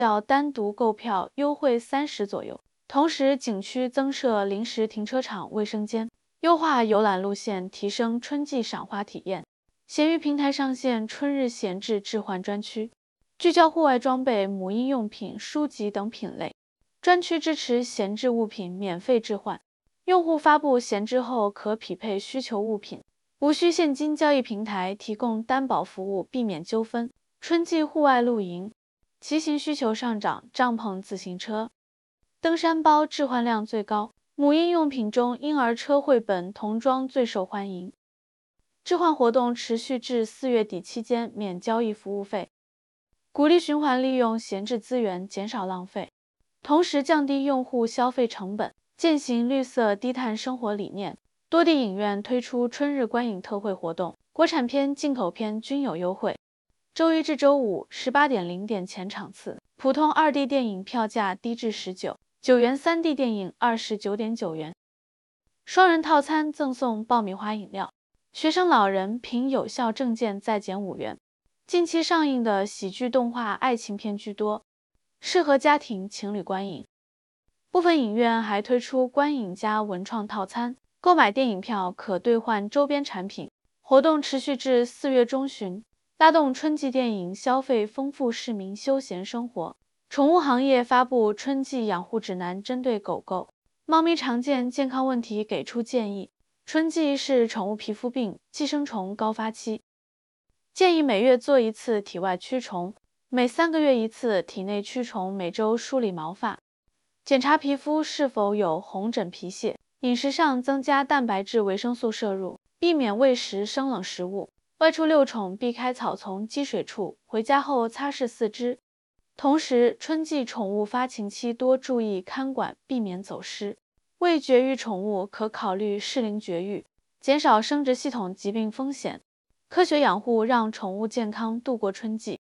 要单独购票优惠30左右。同时，景区增设临时停车场、卫生间，优化游览路线，提升春季赏花体验。闲鱼平台上线春日闲置置换专区，聚焦户外装备、母婴用品、书籍等品类。专区支持闲置物品免费置换，用户发布闲置后可匹配需求物品，无需现金交易。平台提供担保服务，避免纠纷。春季户外露营，骑行需求上涨，帐篷、自行车、登山包置换量最高。母婴用品中，婴儿车、绘本、童装最受欢迎。置换活动持续至4月底期间，免交易服务费，鼓励循环利用闲置资源，减少浪费，同时降低用户消费成本，践行绿色低碳生活理念。多地影院推出春日观影特惠活动，国产片、进口片均有优惠。周一至周五18点0点前场次，普通2D 电影票价低至19元，3D 电影29.9元。双人套餐赠送爆米花饮料，学生老人凭有效证件再减5元。近期上映的喜剧动画爱情片居多，适合家庭情侣观影。部分影院还推出观影加文创套餐，购买电影票可兑换周边产品。活动持续至4月中旬，拉动春季电影消费，丰富市民休闲生活。宠物行业发布春季养护指南，针对狗狗、猫咪常见健康问题给出建议。春季是宠物皮肤病、寄生虫高发期，建议每月做1次体外驱虫，每3个月1次体内驱虫，每周梳理毛发，检查皮肤是否有红疹皮屑。饮食上增加蛋白质、维生素摄入，避免喂食生冷食物。外出遛宠避开草丛、积水处，回家后擦拭四肢。同时，春季宠物发情期多注意看管，避免走失。未绝育宠物可考虑适龄绝育，减少生殖系统疾病风险。科学养护让宠物健康度过春季。